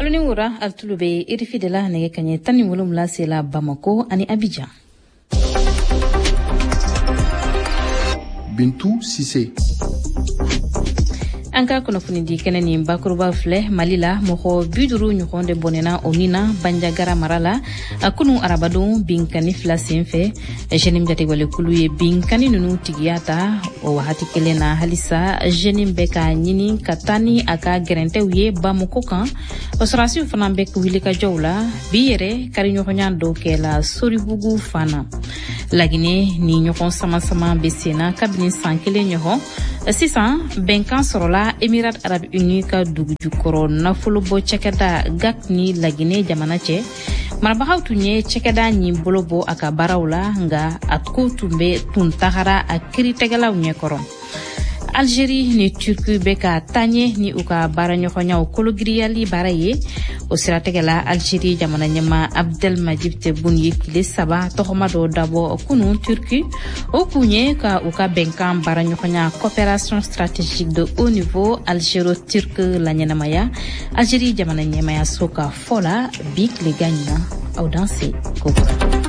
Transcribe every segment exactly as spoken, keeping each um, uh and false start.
Aluni wura altulube irifidela nege kanye tani wolum la sela Bamako ani Abidjan. Bintou Sissé. Anka kunafuni di kene ni bakuruba fle malila moko biduru nyukonde bonena onina banjagara marala akunu arabadon binkani fla senfe jenim jate wale kuluye binkani nunu tigiyata o wahati kelena halisa jenim beka nyini katani aka gerente uye Bamako kan osrasi fana bek wilika jawla biyere kari nyokonya do kela soribugu fana lagine ni nyokon sama sama besena kabini sankele nyoho sisan benkan sorola Emirat Arab Unis ka dugu jukoro nafolo bo cekeda gak ni lagine jamana ce marbahaw tunye cekeda ni bolobo aka barawla nga atko tumbe tun tahara akiri tegalaw nyekoro Algérie ni Turquie beka tanye ni uka baranyo khonya kologriali baraye o sirategala Algérie jamana nyama Abdelmadjid Tebboune yekile saba tohomado dabo kunu Turquie o kunye ka uka benkan baranyo khonya coopération stratégique de haut niveau algéro-turque la nyanamaya Algérie jamana nyama ya soka fola bik le gagna au danser koko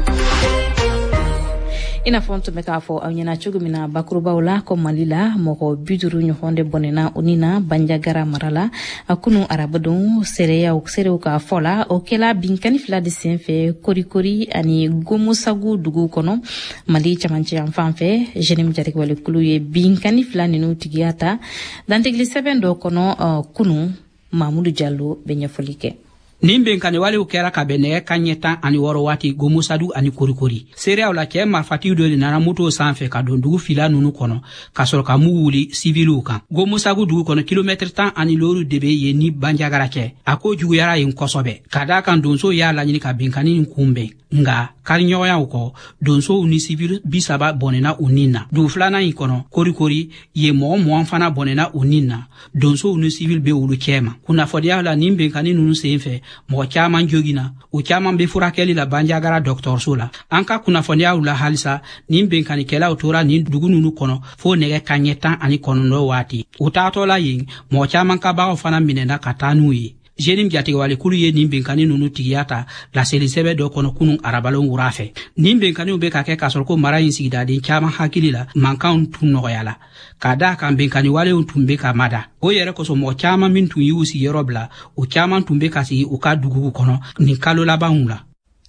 ina fonto meka fo awnyana chugumina bakuruba wala ko malila moko biduru nyonde bonena unina banjagara marala akunu arabadon sereya o sere ka fola o kela binkani fla de senfe korikori ani gomu sagu dugu kono mali chamanchi amfanfe jenim jare wale kuluye binkani fla ninu tigiyata dantegli sebendo kono uh, kunu Mamadou Diallo benyafolike Nimbe nkane wale ukera kabene kanyeta ani woro wati gomusadu ani kurikuri. Sere awla ke marfati do nana muto sanfe ka dondugu fila nunu kono kasoro ka muwuli civilu kan. Gomusagu dugu kono kilometre tan ani loru debe ye ni banjagara ke. Ako jugu yara yin kosobe. Kada kan donso ya la nyini ka binkani nkumbe. Nga kari nyoya uko donso uni civil bisaba bonena unina. Du flana yin kono korikori ye mo mo fana bonena unina. Donso uni civil be ulu kema. Kuna fodia la nimbe nkani nunu senfe mo chaman jogina o chaman be furakeli la banjagara docteur Sola anka kuna fonia ula halisa nimbe kan kela otora ni dugununu kono fo nege kanyeta ani kono no wati utato la yin mo chaman ka ba ofana minena katanui jenim jati wale kulu ye nimbe kan nunu tigiyata la selisebe do kono kunun arabalon urafe nimbe kan ube ka ke kasol ko marayin sigida din chaman hakilila mankan tunno yala kada kan ben kan wale untumbe ka mada o yere ko so mo chama min tun yusi yerobla o chama tumbe kasi o ka dugu kono ni kalo la baunla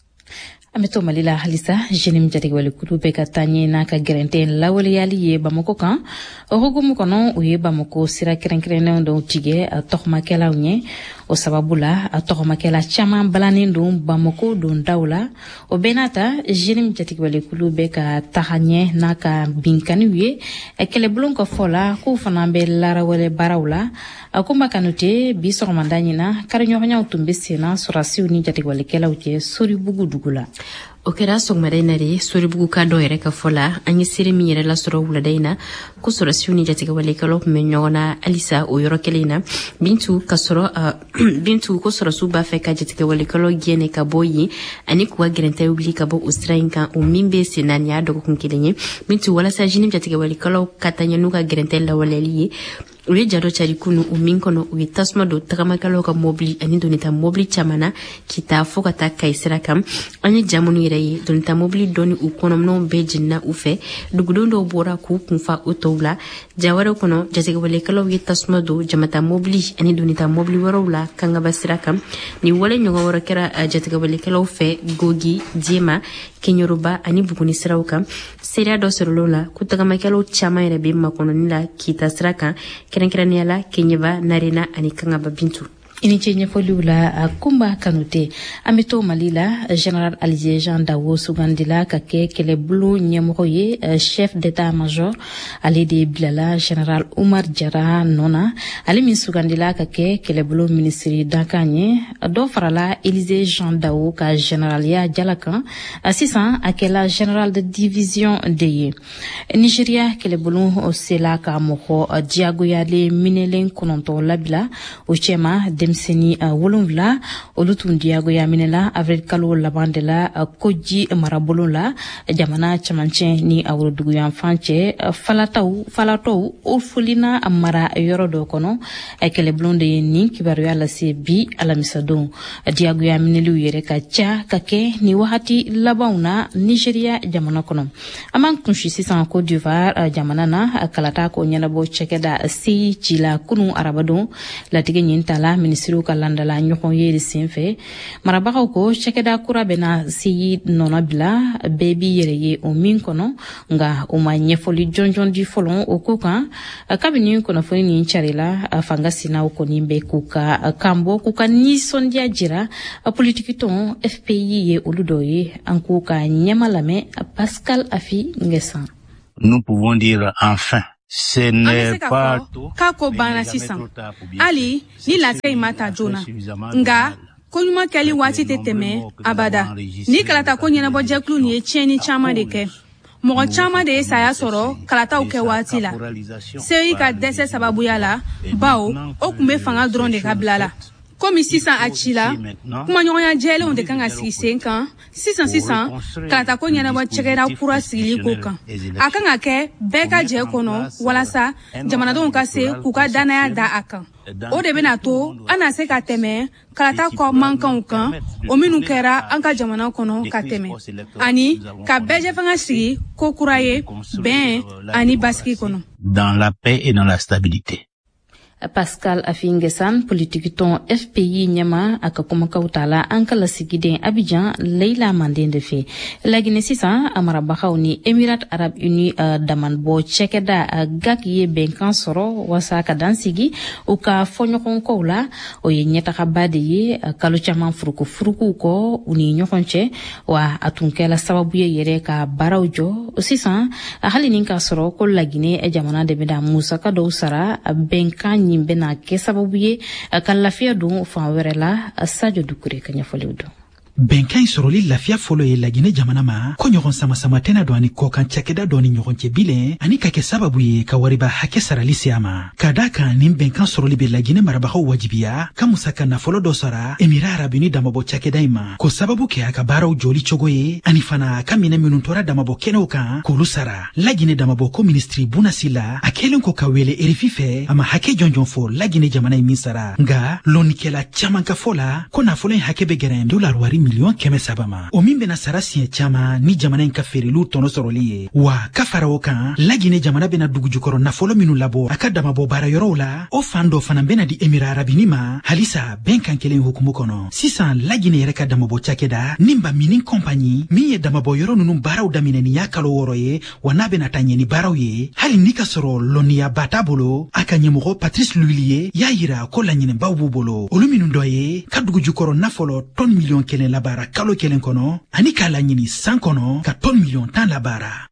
ameto malila halisa jenim jati wale kutube katanye na ka gerente lawali yali ye Bamako kan o hugumu kono o ye Bamako sira kerenkrene ndo tige tokhma kela unye o sababula tokhma kela chama balani ndo Bamako don dawla o benata jenim jati wale kutube ka tahanye na ka binkani wiye ekele blon ko fola ku fanambe lara wale barawla akumba kanute biso mandanyina karinyo nya utumbe sena surasi uni jati wale kela uche sori bugu dugula o kera sogmare nare sori bugu ka do yere ka fola anyi sire mi yere la soro wula daina ku soro siuni jatiga wale kalo me nyona alisa o yoro kelina bintu ka soro uh, bintu ko soro suba fe ka jatiga wale kalo gene ka boyi ani kuwa gerente ubli ka bo ustrainka o mimbe senania do ko kunkelenye bintu wala sa jinim jatiga wale kalo katanya nuka gerente la wale liye ule jado chari kunu uminkono uye tasma do takamakalo ka mobli ani donita mobli chamana kita foka ta kaisera kam ani jamunu yiraye donita mobli doni ukono mno bejina ufe dugudondo bora ku kunfa utowla jawara kono jasiga wale kalo uye tasma do jamata mobli ani donita mobli warowla kanga basira kam ni wale nyonga wara kera uh, jatiga wale kalo fe gogi jema kenyoruba ani buguni sirauka seria do serolola kutakamakalo chama yire bimma kono nila kita siraka kerenkeraniala kenyeva narena ani kangaba bintu ini chenye foliula kumba kanute ameto malila general Alié Jean Dawo sugandila kake kele blu nyemoye chef d'état major ali de bilala general Oumar Diarra nona ali min sugandila kake kele blu ministre dakanye do farala Élysée Jean Dawo ka general ya jalakan assistant akela general de division de Nigeria kele blu osela ka moko diago yale minelen kononto labila o chema de denmisɛnni wolonwula olu tun diyagoya minɛla avril kalo laban de la koji marabolo la jamana camancɛ ni a woroduguyanfan cɛ falataw falatɔw o folina mara yɔrɔ dɔ kɔnɔ kɛlɛbulon de ye nin kibaruya lase bi alamisadon diyagoya minɛliw yɛrɛ ka ca ka kɛ ni wagati labanw na Nigeria jamana kɔnɔ an b'an kunsi sisan Côte d'Ivoire jamana na kalata ko ɲɛnabɔ cɛkɛda seyi ci la kunu arabadon latigɛ ɲin tala ministiriw ka landala ɲɔgɔn ye senfɛ marabagaw ko cɛkɛda kura bɛna seyi nɔnɔ bila bɛɛ b'i yɛrɛ ye o min kɔnɔ nga o ma ɲɛfɔli jɔnjɔn di fɔlɔ o ko kan kabini kunnafoni nin carila fanga sinaw kɔni bɛ k'u ka kanbɔ k'u ka nisɔndiya jira politiki tɔn F P I ye olu dɔ ye an k'u ka ɲɛma lamɛn Pascal Afi Ngesan. Nous pouvons dire enfin ce n'est pas tout kako bana sisan ali ni latigɛ ma ta joona nga ko ɲuman kɛli waati tɛ tɛmɛ abada ni kalata ko ɲɛnabɔ jɛkulu ni ye tiɲɛni caman de kɛ mɔgɔ caman de ye saya sɔrɔ kalataw kɛ waati la seyi ka dɛsɛ sababuya la bawo o kun bɛ fanga dɔrɔn de ka bila la komi sisan a ci la kuma ɲɔgɔnya jɛlenw de kan ka sigi sen kan sisan sisan kalata ko ɲɛnabɔ cɛkɛda kura sigili ko kan a kan ka kɛ bɛɛ ka jɛ kɔnɔ walasa jamanadenw ka se k'u ka danaya da a kan o de bɛna to an na se ka tɛmɛ kalata kɔ mankanw kan o minnu kɛra an ka jamana kɔnɔ ka tɛmɛ ani ka bɛɛ jɛfanga sigi ko kura ye bɛn ani basigi kɔnɔ dans la paix et dans la stabilité. Pascal Afingesan politiki tɔn F P I ɲɛma a ka kumakaw ta la an ka lasigiden Abidjan Leila Manden de fɛ laginɛ sisan a marabagaw ni Emirat Arab Uni uh, damanbɔ cɛkɛda uh, G A C ye bɛnkan sɔrɔ wasa ka dan sigi u ka fɔɲɔgɔnkɔw la o ye ɲɛtagaba de ye uh, kalo caman furuku furukuw kɔ u ni ɲɔgɔn cɛ wa a tun kɛla sababu ye yɛrɛ ka baaraw jɔ sisan uh, hali nin k'a sɔrɔ ko laginɛ jamana de bɛna musaka dɔw sara uh, bɛnkan nin bɛna kɛ sababu ye ka lafiya don fan wɛrɛ la Sadio Dukure ka ɲɛfɔliw don. Bɛnkan sɔrɔli lafiya fɔlɔ ye laginɛ jamana ma ko ɲɔgɔn sama-sama tɛna don ani kɔkan cakɛda dɔ ni ɲɔgɔn cɛ bilen ani ka kɛ sababu ye ka wariba hakɛ sarali se a ma ka daa kan nin bɛnkan sɔrɔli bɛ laginɛ marabagaw wajibiya ka musaka nafolo dɔ sara Emira Arabuni damabɔ cakɛda in ma ko sababu kɛ a ka baaraw jɔli cogo ye ani fana ka minɛ minnu tora damabɔ kɛnɛw kan k'olu sara laginɛ damabɔ ko ministri bunasi la a kɛlen ko ka wele R F I fɛ a ma hakɛ jɔnjɔn fɔ laginɛ jamana in min sara nga lɔnnikɛla caman ka fɔ la ko nafolo in hakɛ bɛ gɛrɛ dolar wari miliyɔn kɛmɛ saba ma o min bɛna sara siɲɛ caman ni jamana in ka feereliw tɔnɔ sɔrɔli ye wa ka fara o kan laginɛ jamana bɛna dugujukɔrɔ nafolo minnu labɔ a ka damabɔ baara yɔrɔw la o fan dɔ fana bɛna di Emira Arabini ma halisa bɛnkan kelen hukumu kɔnɔ sisan laginɛ yɛrɛ ka damabɔ cakɛda Nimba Mining Company min ye damabɔ yɔrɔ ninnu baaraw daminɛ nin y'a kalo wɔɔrɔ ye wa n'a bɛna taa ɲɛ ni baaraw ye hali ni ka sɔrɔ lɔnniyaba t'a bolo a ka ɲɛmɔgɔ Patrice Luilier y'a yira ko laɲinɛbaw b'u bolo olu minnu dɔ ye ka dugujukɔrɔ nafolo tɔn miliyɔn kelen labaara kalo kelen kɔnɔ ani k'a laɲini san kɔnɔ ka tɔn miliyɔn tan labaara.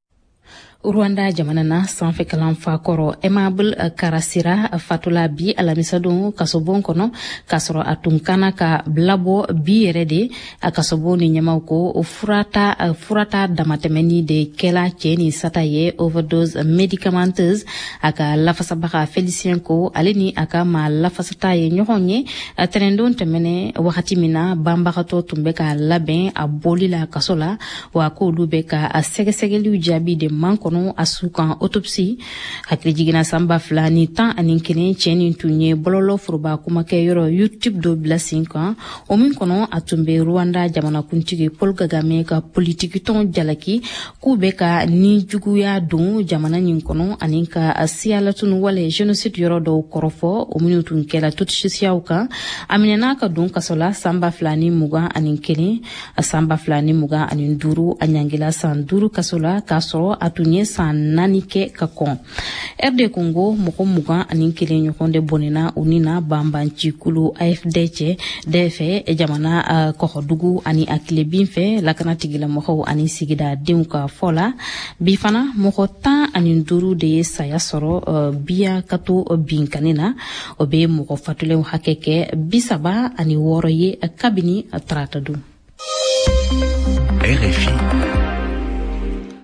Rwanda jamana na sanfɛ kalanfa kɔrɔ Aimable Karasira fatula bi alamisadon kasobon kɔnɔ kasɔrɔ a tun kana ka bilabɔ bi yɛrɛ de a kasobon ni ɲɛmaw ko furata furata damatɛmɛni de kɛla cɛ ni sata ye overdose medicamenteuse a ka lafasabaga Felicien ko ale ni a ka ma lafasata ye ɲɔgɔn ye tɛnɛndon tɛmɛnɛ wagati min na banbagatɔ tun bɛ ka labɛn a bɔli la kaso la wa k'olu bɛ ka a sɛgɛsɛgɛliw jaabi de man kɔnɔ a su kan autopsie hakili jigina sanba fila ni tan ani kelen cɛ nin tun ye bɔlɔlɔ foroba kumakɛ yɔrɔ YouTube dɔ bila sen kan o min kɔnɔ a tun bɛ Rwanda jamanakuntigi Paul Kagame ka politiki tɔn jalaki k'u bɛ ka ni juguya don jamana nin kɔnɔ ani ka siyalatunu wale génocide yɔrɔ dɔw kɔrɔfɔ o minnu tun kɛla tutisiyaw kan a minɛna ka don kasola sanba fila ni mugan ani kelen sanba fila ni mugan ani duuru a ɲangila san duuru kasola k'a sɔrɔ a tun ye san naani kɛ ka kɔn R D Congo mɔgɔ mugan ani kelen ɲɔgɔn de bɔnɛna u ni na banbancikulu A F D cɛ de fɛ jamana uh, kɔkɔdugu ani a tilebin fɛ lakanatigilamɔgɔw ani sigida denw ka fɔ la bi fana mɔgɔ tan ani duuru de ye saya sɔrɔ uh, biya ka to uh, binkani na o bɛ mɔgɔ fatulenw hakɛ kɛ bi saba ani wɔɔrɔ ye uh, kabini uh, tarata dun. R F I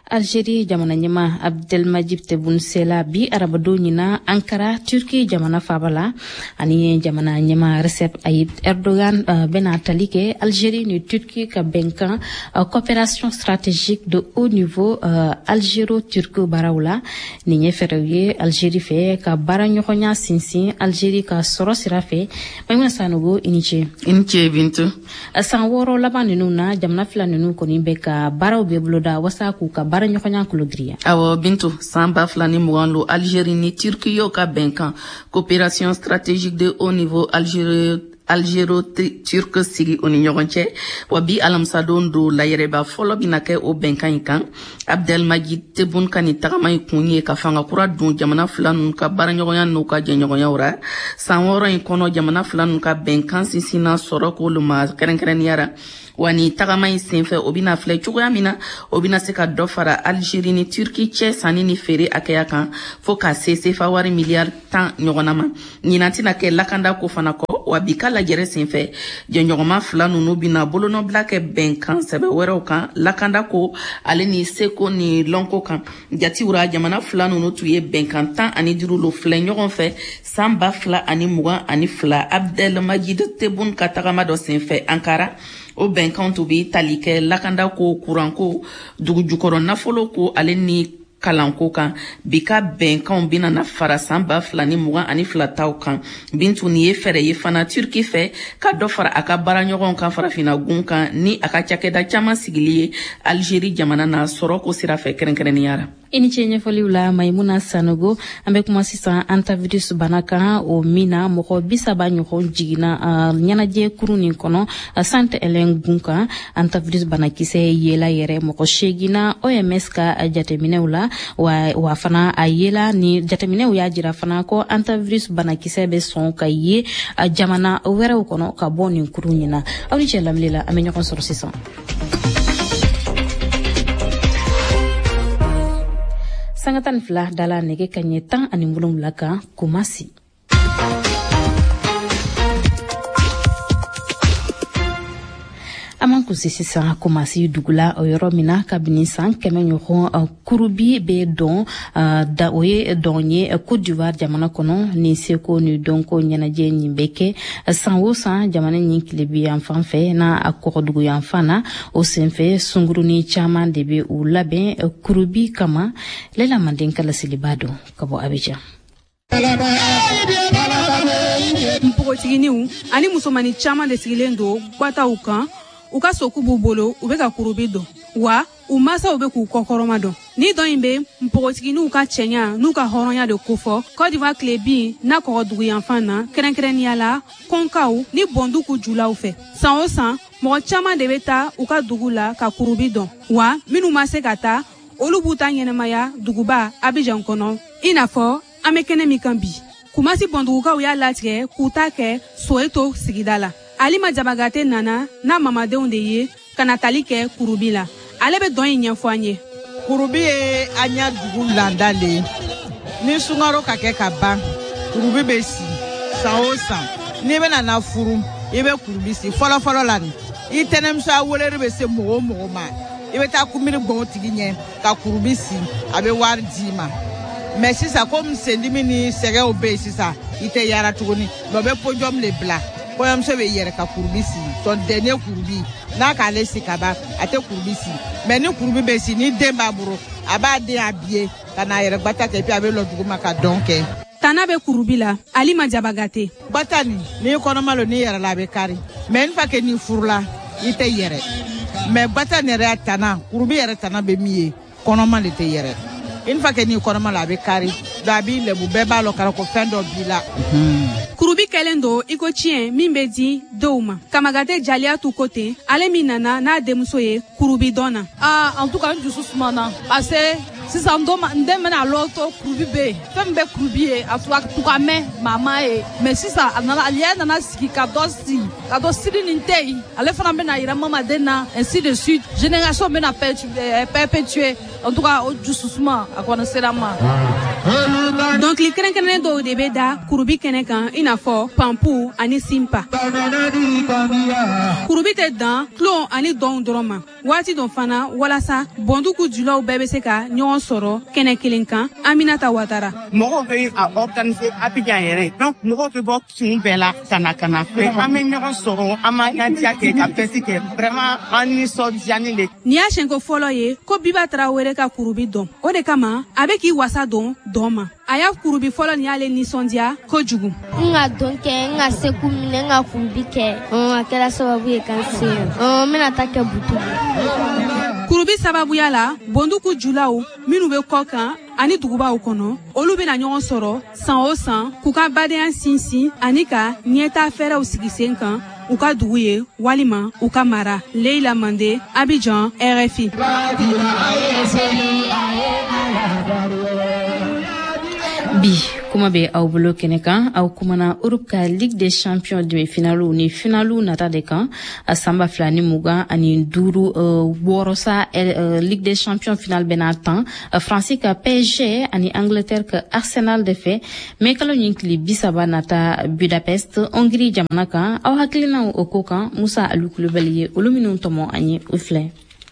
Algérie jamana nyama Abdelmajid Tebboune Sela bi arabado nyina Ankara Turki jamana fabala ani jamana nyama Recep Tayyip Erdogan uh, bena talike Algérie ni Turki ka benkan uh, coopération stratégique de haut niveau uh, algéro-turco barawla ni nyefere Algérie fe ka baranyonya sinsin Algérie ka soro sirafe maymuna sanogo iniche iniche bintu uh, san woro laban nuna jamana fila nunu koni be ka baraw be bloda wasa ku ka baranyonya kulogria awo bintu samba flani muwanlo Algérie ni Turquie yo ka benkan coopération stratégique de haut niveau Algérie algéro-turc sigi oni ñogonche wabi alamsa don do la yereba folo binake o benkan kan Abdelmajid Tebboune kani tagamay kunye ka fanga kura dun jamana fulan ka baranyogonya no ka jenyogonya ura sanworo in kono jamana fulan ka benkan sisina soro ko luma keren keren yara wani tagamay senfe obina fle chugoya mina obina se ka dofara Algérie ni Turquie che sani ni fere akaya kan fo ka sese fa wari milliard tan nyogonama nyinatina ke lakanda ko fana ko wabika la jere senfe jenjogoma fla nunu bina bolono blake benkan sebe wero kan lakanda ko ale ni seko ni lonko kan jati ura jamana fla nunu tuye benkan tan ani dirulo fle nyogon fe samba fla ani muga ani fla Abdelmajid Tebboune katagama do senfe Ankara o benkan to bi talike lakanda ko kuranko dugu jukoro nafolo ko ale ni kalanko kan bika benkan bina na fara samba flani mugan ani flataw kan bintu ni ye fere ye fana Turki fe ka do fara aka baranyogon kan farafina gun kan ni aka cakeda chama sigili Algérie jamana na soroko sira fe kerenkereniara ini chenye foliula Maimuna Sanogo ambe kuma sisan antivirus banaka o mina moko bisaba nyoko jigina uh, nyanaje kuruni kono uh, sante elen gunka antivirus banakise yela yere moko shegina O M S ka uh, jateminewla wa wa fana ayela ni jatemineu ya jira fana ko antivirus banakise be son ka ye uh, jamana wera kono ka boni kurunyina awni chelamlela amenyo kon soro sisan sangatan fila dala nege kanye tan ani mulung laka Kumasi. Aman kusisi sa Kumasi dugula oyoro mina kabini san keme nyoko uh, kurubi be don uh, da oye donye uh, Côte d'Ivoire jamana kono ni seko ni donko nyanaje nyimbeke uh, san wo san jamana nyinkilibi yanfanfe na akodugu yanfana o senfe sunguru ni chaman debe u labe uh, kurubi kama lela mandenka la silibado kabo Abidjan. Mpogotiginiu ani musomani chaman de sigilendo kwata ukan uka soku bubolo ubeka kurubido wa umasa ube ku kokoroma do ni don imbe mpogotigini uka chenya nuka horonya de kofo Côte d'Ivoire klebi na ko dugu yanfana kerenkeren yala konkau ni bondu ku jula ufe san o san mo chama de beta uka dugula ka kurubido wa minu mase kata olubuta nyenemaya duguba Abidjan kono inafo amekene mikambi Kumasi bondu uka uya latke kutake soeto sigidala Alima Jabagate nana na mamadenw de ye kana tali kɛ kurubi la ale be dɔn in ɲɛfɔ an ye kurubi ye an ɲa dugu landa le ni sungaro ka kɛ ka ban kurubi be si san o san n'i bena na furu i be kurubi si fɔlɔ fɔlɔ la ni i tɛnɛmuso a weleli be se mɔgɔ o mɔgɔ ma i be taa kumiri gbɔn o tigi ɲɛ ka kurubi si a be wari di ma mɛ sisan komi sendimi ni sɛgɛw be yen sisan i tɛ yara tuguni dɔ be pojɔm le bila kɔɲɔmuso be yɛrɛ ka kurubi si tɔn dɛnɛ kurubi n'a k'ale si ka ban a tɛ kurubi si mɛ ni kurubi be si ni den b'a bolo a b'a den a biye ka n'a yɛrɛ gbata kɛ puis a be lɔ dugu ma ka dɔn kɛ tana be kurubi la Alima Jabagate gbata ni n'i kɔnɔma lo n'i yɛrɛ la a be kari mɛ une fois que n'i furula i tɛ yɛrɛ mɛ gbata ni yɛrɛ tana kurubi yɛrɛ tana be min ye kɔnɔma le tɛ yɛrɛ une fois que n'i kɔnɔma la a be kari donc a b'i lebu bɛɛ b'a lɔ kara ko fɛn dɔ b'i la kurubi kɛlen do iko tiɲɛ min be di dɔw ma Kamagate Jaliya tu ko ten ale min nana n'a denmuso ye kurubi dɔn na ah en tout cas n dusu sumana parce que sisan n den bena lɔ to kurubi be yen fɛn min be kurubi ye a tu ka mɛn mama ye mais sisan a nana ale nana sigi ka dɔ sigi ka dɔ siri nin tɛ yen ale fana bena yira mamaden na ainsi de suite génération bena perpétuer en tout cas o dusu suma a kɔni sera ma donc li kɛrɛnkɛrɛnnen dɔw de bɛ da kurubi kɛnɛ kan i n'a fɔ pampu ani simpa kurubi tɛ dan tulon ani dɔn dɔrɔn ma waati dɔ fana walasa bɔndugu julaw bɛɛ bɛ se ka ɲɔgɔn sɔrɔ kɛnɛ kelen kan Aminata Ouattara mɔgɔw bɛ a organiser Abidjan yɛrɛ donc mɔgɔw bɛ bɔ kun bɛɛ la ka na ka na fɛ an bɛ ɲɔgɔn sɔrɔ an ma ɲadiya kɛ ka fɛsi kɛ vraiment an nisɔndiyani le ni y'a siɲɛko fɔlɔ ye ko Biba Traoré ka kurubi dɔn o de kama a bɛ k'i wasa dɔn dɔn ma a y'a kurubi fɔlɔ ni y'ale nisɔndiya kojugu n ka dɔn kɛ n ka seku minɛ n ka kurubi kɛ a kɛra sababu ye kan se n bɛna taa kɛ butugu kurubi sababuya la bonduku julaw minnu bɛ kɔ kan ani dugubaw kɔnɔ olu bɛna ɲɔgɔn sɔrɔ san o san k'u ka badenya sinsin ani ka ɲɛta fɛrɛw sigi sen kan u ka dugu ye walima u ka mara. Leila Mande, Abidjan, R F I. Bi kuma be aw bolo kɛnɛ kan aw kumana Europe ka Ligue des Champions demi-finale ni finale nata de kan a samba fila ni mugan ani duuru wɔɔrɔ sa Ligue des Champions finale bɛna tan France ka P S G ani Angleterre ka Arsenal de fɛ mais kalo ɲinkili bi saba nata Budapest Hongrie jamana kan aw hakilina o ko kan Musa Alu Kulubali ye olu minnu tɔmɔ an ye u filɛ.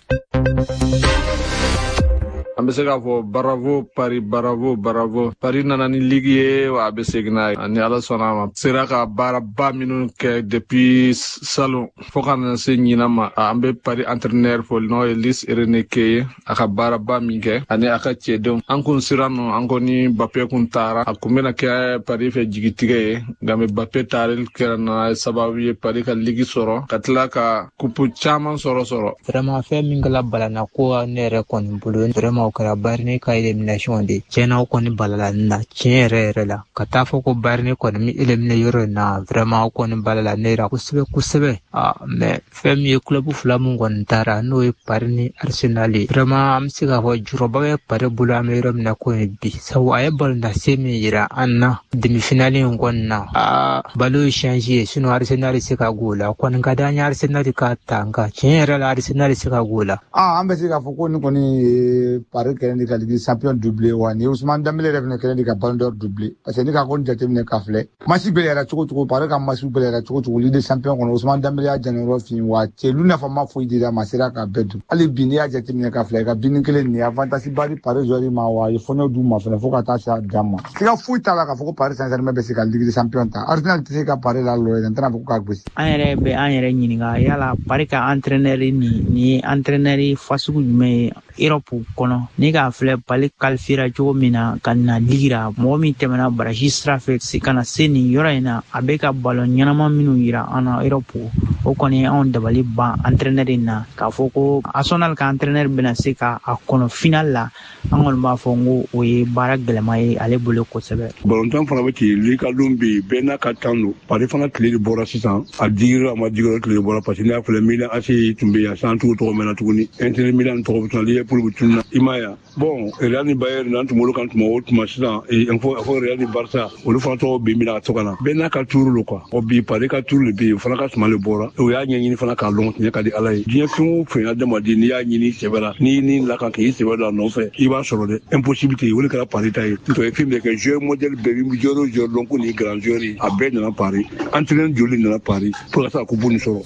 An bɛ se k'a fɔ bravo Paris bravo bravo Paris nana ni ligue ye wa a bɛ segin n'a ye ani Ala sɔnna a ma sera ka baaraba minnu kɛ depuis salon fo ka na se ɲinan ma an bɛ Paris entraîneur fo n'o ye Luis Enrique ye a ka baaraba min kɛ ani a ka cɛdenw an kun sera nɔ an ko ni Mbappé kun taara a kun bɛna kɛ Paris fɛ jigitigɛ ye nka Mbappé taarali kɛra na sababu ye Paris ka ligue sɔrɔ ka tila ka coupe caman sɔrɔ sɔrɔ vraiment fɛn min kɛla balana ko ne yɛrɛ kɔni bolo vraiment o kɛra Bayern ka elimination de tiɲɛna o kɔni balala na tiɲɛ yɛrɛ yɛrɛ la ka taa fɔ ko Bayern kɔni mi eliminer yɔrɔ na vraiment o kɔni balala ne yɛrɛ kosɛbɛ kosɛbɛ ah mais fɛn min ye club fila mun kɔni taara n'o ye Paris ni Arsenal ye vraiment an bɛ se k'a fɔ jurɔba bɛ Paris bolo an bɛ yɔrɔ min na ko ye bi sabu a ye balonda-se min yira an na demi-finale in kɔni na ah balo ye change ye sinon Arsenal se ka go la kɔni ka di an ye Arsenal ka ta nka tiɲɛ yɛrɛ la Arsenal se ka go la ah an bɛ se k'a fɔ ko ni kɔni Paris kɛlen de ka Ligue champion doublé wa ni Ousmane Dembélé yɛrɛ fana kɛlen de ka Ballon d'Or doublé parce que ni ka kɔni jateminɛ ka filɛ match bɛɛ yɛrɛ cogo cogo Paris ka match bɛɛ yɛrɛ cogo cogo Ligue des champions kɔnɔ Ousmane Dembélé y'a jɛnɛyɔrɔ fin wa cɛlu nafama foyi dira ma sera ka bɛɛ dun hali bi n'i y'a jateminɛ ka filɛ ka bini kelen nin avantage ba di Paris joueur ma wa ye fɔɲɔ d'u ma fana fo ka taa se a dan ma siga foyi t'a la k'a fɔ ko Paris Saint-Germain bɛ se ka Ligue des champions ta Arsenal tɛ se ka Paris la lɔ yɛrɛ n tɛna fɔ ko ka gosi an yɛrɛ bɛ an yɛrɛ ɲininka yala Paris ka entraîneur ni ni entraîneur fasugu jumɛn ye Europe kɔnɔ ni k'a filɛ Paris qualifiera cogo min na ka na ligue la mɔgɔ min tɛmɛna baraji sira fɛ ka na se nin yɔrɔ in na a bɛ ka ballon ɲɛnama minnu yira an na Europe o kɔni ye anw dabali ban entraîneur in na k'a fɔ ko Arsenal ka entraîneur bɛna se ka a kɔnɔ final la an kɔni b'a fɔ n ko o ye baara gɛlɛma ye ale bolo kosɛbɛ. Balontan fana bɛ ten ligue don bɛ yen bɛɛ n'a ka temps don Paris fana tile de bɔra sisan a digira a ma digira tile de bɔra parce que n'i y'a filɛ Milan A C tun bɛ yan san tugu tɔgɔ mɛnna tuguni Inter Milan tɔgɔ bɛ tuna Liverpool bɛ tuna i ma ye bon Real ni Bayern n'an tun bolo kan tuma o tuma sisan il faut faut Real ni Barça olu fana tɔgɔ bɛ mina a tɔgɔ na bɛɛ n'a ka tour lo quoi o bi Paris ka tour le bɛ yen o fana ka suma le bɔra o y'a ɲɛɲini fana k'a lɔn tiɲɛ ka di Ala ye diɲɛ fɛn o fɛn adamaden n'i y'a ɲini sɛbɛ la n'i ni lakan k'i sɛbɛ don a nɔfɛ i b'a sɔrɔ dɛ impossibilité o de kɛra Paris ta ye n'o ye film de kɛ joueur modèle bɛɛ bi joueur o joueur lɔn ko ni grand joueur ye a bɛɛ nana Paris entraîneur joli nana Paris pour ka se ka coupe nin sɔrɔ.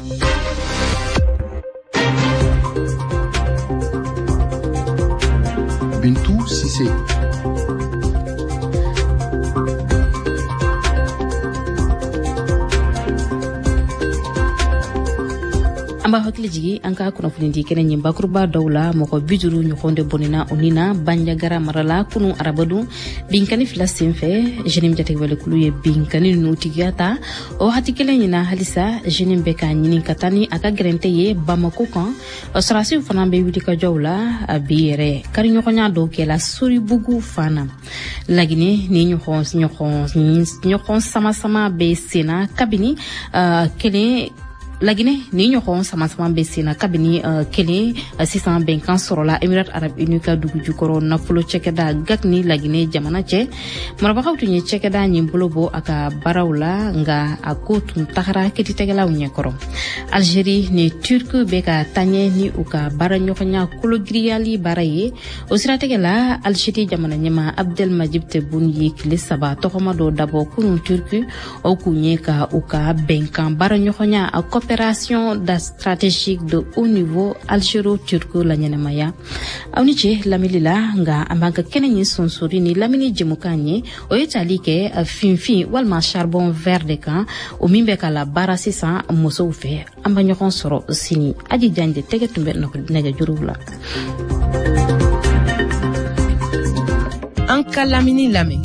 Bintou Cissé. an b'a hakili jigi an ka kunnafoni di kɛnɛ ɲin bakuruba dɔw la mɔgɔ bi duuru ɲɔgɔn de bɔnɛna o ni na Bandiagara mara la kunu arabadu binkani fila senfɛ jeune jatigɛwalekulu ye binkani ninnu tigiya ta o hati kelen ɲina halisa jeune bɛ ka ɲini ka taa ni a ka gɛrɛntɛ ye Bamako kan sɔrɔsiw fana bɛ wuli ka jɔw la a bi yɛrɛ kariɲɔgɔnya dɔw kɛla Soribugu fana Laginɛ ni ɲɔgɔn ɲɔgɔn ɲɔgɔn sama sama bɛ senna kabini kelen lagine ni ɲɔgɔn samasama bɛ sen na kabini uh, kelen uh, sisan bɛnkan sɔrɔla Emirat Arab Unis ka dugu jukɔrɔ nafolo cɛkɛda G A C ni lagine jamana cɛ marabagaw tun ye cɛkɛda ɲin bolo bɔ a ka baaraw la nga a ko tun tagara ketitigɛlaw ɲɛkɔrɔ. Algérie ni Turki bɛ ka taɲɛ ni u ka baara ɲɔgɔnya kologiriyali baara ye o siratigɛ la Algérie jamana ɲɛma Abdelmajid Tebboune ye tile saba tɔgɔma dɔ dabɔ kunun Turki o kun ye ka u ka bɛnkan baara ɲɔgɔnya a coopération da stratégique de haut niveau Algéro-Turco la ɲɛnamaya. Aw ni ce lamɛnli la nga an b'an ka kɛnɛ ɲin sonsori ni lamini jɛmukan ye o ye tali kɛ finfin walima charbon vert de kan o min bɛ ka la baara sisan musow fɛ an ba ɲɔgɔn sɔrɔ sini aji janje tɛgɛ tun bɛ nɛgɛjuruw la. An ka lamini lamɛn.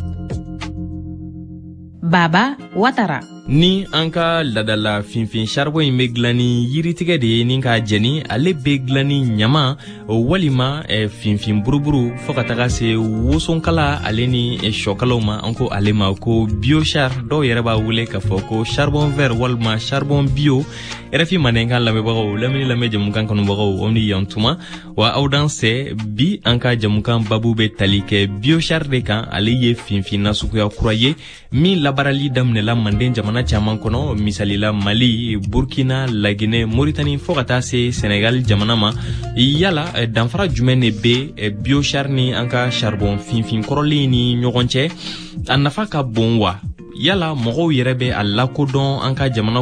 Baba Watara. Ni an ka ladala finfin charbon in bɛ dilan ni yiritigɛ de ye ni ka jɛni ale bɛ dilan ni ɲama walima eh, finfin buruburu fo ka taga se wosonkala ale ni eh, sɔkalaw ma an ko ale ma ko biochar dɔw yɛrɛ b'a wele k'a fɔ ko charbon vert walima charbon bio rfi manen kan lamɛnbagaw lamini lamɛn jamukan kanubagaw aw ni yan tuma wa aw dan sɛ bi an ka jamukan babu bɛ tali kɛ biochar de kan ale ye finfin nasuguya kura ye min labarali daminɛla manden jamana caman kɔnɔ misalila Mali, Burkina, Lagine, Mauritanie fo ka taa se Senegal jamana ma yala danfara jumɛn de bɛ biochar ni an ka charbon finfin kɔrɔlen ni ɲɔgɔn cɛ a nafa ka bon wa yala mɔgɔw yɛrɛ bɛ a lakodɔn an ka jamana